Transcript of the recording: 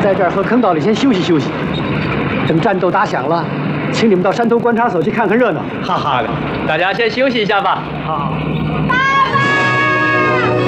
在这儿和坑道里先休息休息，等战斗打响了，请你们到山头观察所去看看热闹。 好的，大家先休息一下吧。 好。 爸爸。